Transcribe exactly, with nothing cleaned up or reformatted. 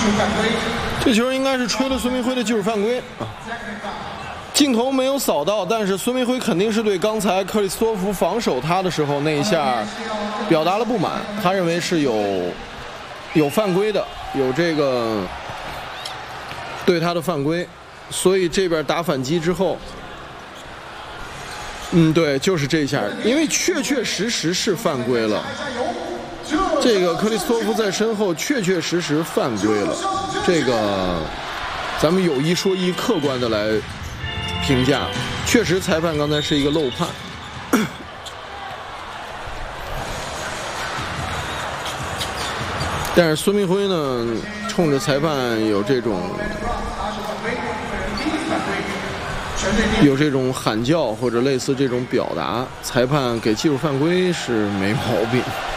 这球应该是吹了孙铭徽的技术犯规啊。镜头没有扫到，但是孙铭徽肯定是对刚才克里斯托弗防守他的时候那一下表达了不满，他认为是有有犯规的，有这个对他的犯规，所以这边打反击之后。嗯，对，就是这一下，因为确确实实是犯规了。这个克里斯托弗在身后确确实实犯规了，这个咱们有一说一，客观的来评价，确实裁判刚才是一个漏判。但是孙铭徽呢，冲着裁判有这种。有这种喊叫或者类似这种表达，裁判给技术犯规是没毛病。